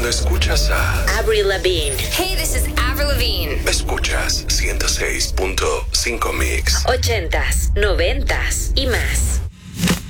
Cuando escuchas a Avril Lavigne. Hey, this is Avril Lavigne. escuchas 106.5 Mix. 80s, 90s y más.